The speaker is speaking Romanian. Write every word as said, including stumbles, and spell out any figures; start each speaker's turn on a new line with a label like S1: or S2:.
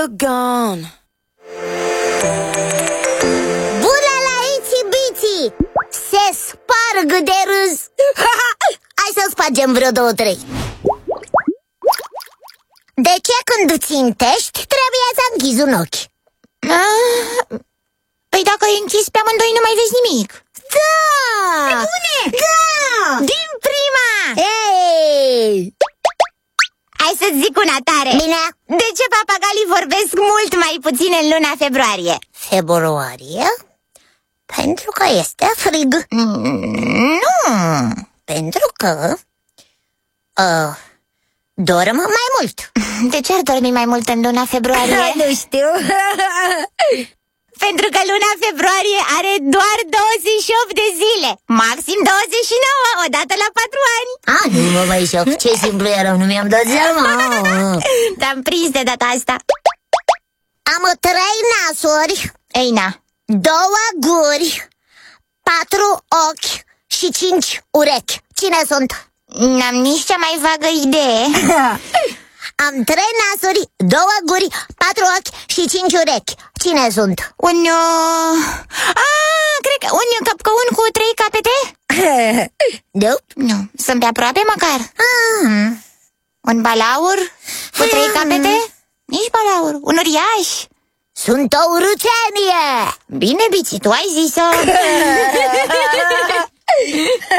S1: gone.
S2: Bună la Itsy-Bitsy! Se sparg de râs. Hai să spargem vreo două, trei. De ce când țintești trebuie să închizi un ochi?
S3: Ah, păi dacă îi închizi pe amândoi nu mai vezi nimic.
S2: Da!
S3: Pe bune?
S2: Da!
S3: Din prima!
S2: Ei!
S3: Hai să-ți zic una tare.
S2: Bine?
S3: De ce papagalii vorbesc mult mai puțin în luna februarie?
S2: Februarie? Pentru că este frig.
S3: Mm, nu.
S2: Pentru că uh, dorm mai mult.
S3: De ce ar dormi mai mult în luna februarie?
S2: Nu știu.
S3: Pentru că luna februarie are doar douăzeci și opt de zile, maxim douăzeci și nouă, odată la patru ani.
S2: A, nu mă mai șoc, ce simplu era, nu mi-am dat seama.
S3: Te-am prins de data asta.
S2: Am trei nasuri,
S3: Ei, na.
S2: două guri, patru ochi și cinci urechi. Cine sunt?
S3: N-am nici cea mai vagă idee.
S2: Am trei nasuri, două guri, patru ochi și cinci urechi. Cine sunt?
S3: Un... Uh... Ah, cred că un capcăun cu trei capete?
S2: Nope.
S3: Nu, sunt pe aproape măcar.
S2: Ah.
S3: Un balaur cu trei capete? Nici balaur, un uriaș.
S2: Sunt o uruțenie.
S3: Bine, Bici, tu ai zis-o.